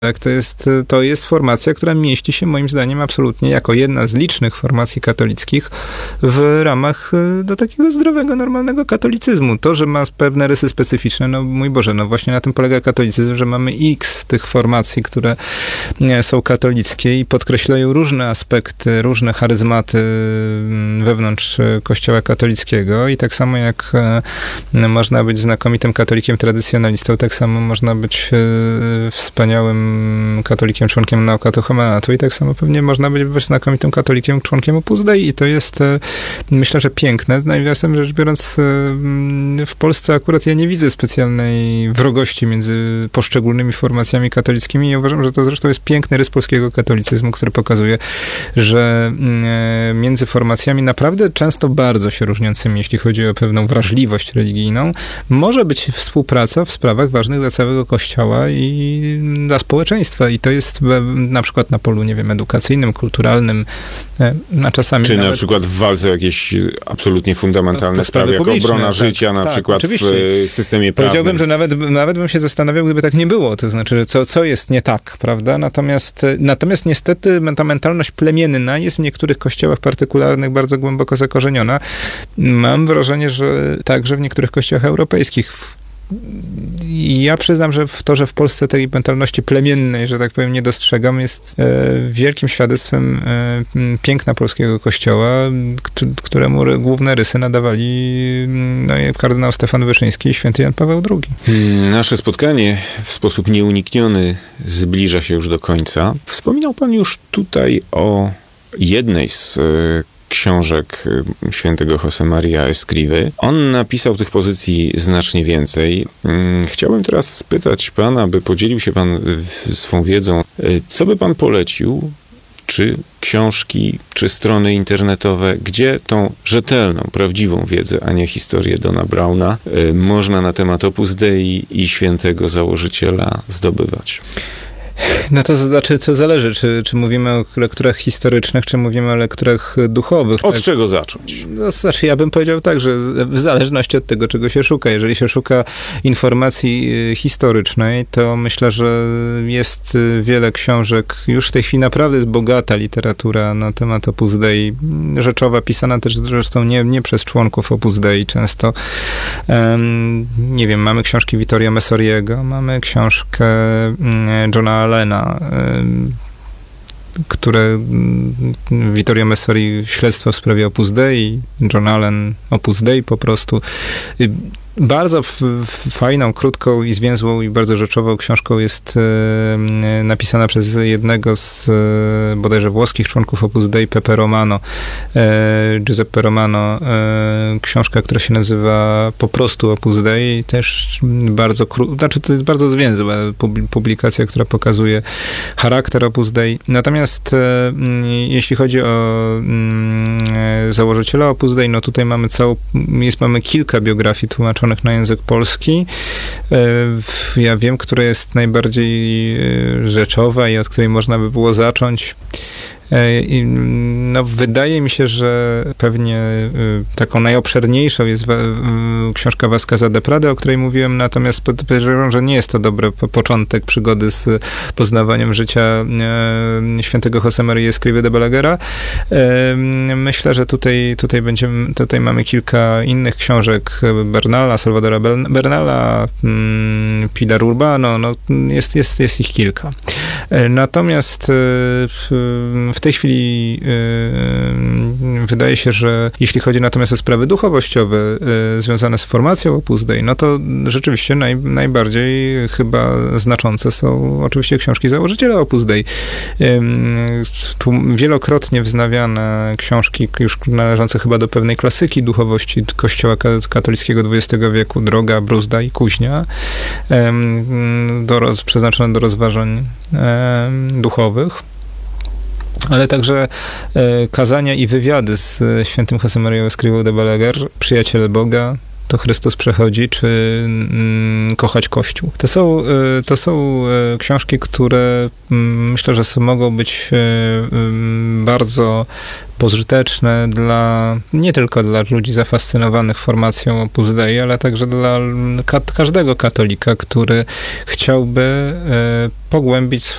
Tak, to jest formacja, która mieści się moim zdaniem absolutnie jako jedna z licznych formacji katolickich w ramach do takiego zdrowego, normalnego katolicyzmu. To, że ma pewne rysy specyficzne, no mój Boże, no właśnie na tym polega katolicyzm, że mamy x tych formacji, które są katolickie i podkreślają różne aspekty, różne charyzmaty wewnątrz Kościoła katolickiego i tak samo jak można być znakomitym katolikiem tradycjonalistą, tak samo można być wspaniałym katolikiem, członkiem neokatechumatu i tak samo pewnie można być znakomitym katolikiem, członkiem Opus Dei i to jest, myślę, że piękne. Nawiasem rzecz biorąc, w Polsce akurat ja nie widzę specjalnej wrogości między poszczególnymi formacjami katolickimi i uważam, że to zresztą jest piękny rys polskiego katolicyzmu, który pokazuje, że między formacjami naprawdę często bardzo się różniącymi, jeśli chodzi o pewną wrażliwość religijną, może być współpraca w sprawach ważnych dla całego Kościoła i dla społeczeństwa. I to jest na przykład na polu, nie wiem, edukacyjnym, kulturalnym, a czasami czy nawet... na przykład w walce o jakieś absolutnie fundamentalne sprawy, jak obrona życia, na przykład oczywiście. W systemie prawnym. Powiedziałbym, że nawet bym się zastanawiał, gdyby tak nie było. To znaczy, że co jest nie tak, prawda? Natomiast niestety ta mentalność plemienna jest w niektórych kościołach partykularnych bardzo głęboko zakorzeniona. Mam wrażenie, że także w niektórych kościołach europejskich. I ja przyznam, że że w Polsce tej mentalności plemiennej, że tak powiem, nie dostrzegam, jest wielkim świadectwem piękna polskiego kościoła, któremu główne rysy nadawali kardynał Stefan Wyszyński i święty Jan Paweł II. Nasze spotkanie w sposób nieunikniony zbliża się już do końca. Wspominał pan już tutaj o jednej z książek świętego Josemaria Escrivy. On napisał tych pozycji znacznie więcej. Chciałbym teraz spytać pana, by podzielił się pan swą wiedzą. Co by pan polecił? Czy książki, czy strony internetowe, gdzie tą rzetelną, prawdziwą wiedzę, a nie historię Dona Browna, można na temat Opus Dei i świętego założyciela zdobywać? No to znaczy, co zależy, czy mówimy o lekturach historycznych, czy mówimy o lekturach duchowych. Od czego zacząć? No, znaczy, ja bym powiedział tak, że w zależności od tego, czego się szuka. Jeżeli się szuka informacji historycznej, to myślę, że jest wiele książek. Już w tej chwili naprawdę jest bogata literatura na temat Opus Dei. Rzeczowa, pisana też zresztą nie przez członków Opus Dei często. Nie wiem, mamy książki Vittoria Messoriego, mamy książkę Johna Allena, które Vittorio Messori, śledztwo w sprawie Opus Dei, John Allen, Opus Dei po prostu. Bardzo fajną, krótką i zwięzłą i bardzo rzeczową książką jest napisana przez jednego z bodajże włoskich członków Opus Dei, Pepe Romano, Giuseppe Romano. Książka, która się nazywa po prostu Opus Dei, też bardzo znaczy to jest bardzo zwięzła publikacja, która pokazuje charakter Opus Dei. Natomiast jeśli chodzi o założyciela Opus Dei, no tutaj mamy kilka biografii tłumaczonych na język polski. Ja wiem, która jest najbardziej rzeczowa i od której można by było zacząć. No, wydaje mi się, że pewnie taką najobszerniejszą jest książka Vasqueza de Prady, o której mówiłem, natomiast podejrzewam, że nie jest to dobry początek przygody z poznawaniem życia świętego Josemarii Escrivy de Balaguera. Myślę, że tutaj mamy kilka innych książek Bernala, Salvadora Bernala, Pilar Urbano, no jest ich kilka. Natomiast w tej chwili wydaje się, że jeśli chodzi natomiast o sprawy duchowościowe związane z formacją Opus Dei, no to rzeczywiście najbardziej chyba znaczące są oczywiście książki założyciela Opus Dei. Wielokrotnie wznawiane książki już należące chyba do pewnej klasyki duchowości Kościoła katolickiego XX wieku, Droga, Brózda i Kuźnia, przeznaczone do rozważań duchowych, ale także kazania i wywiady z świętym Josemarią Escrivą de Balaguer, Przyjaciele Boga, To Chrystus przechodzi, czy Kochać Kościół. To są książki, które myślę, że mogą być bardzo pożyteczne nie tylko dla ludzi zafascynowanych formacją Opus Dei, ale także dla każdego katolika, który chciałby pogłębić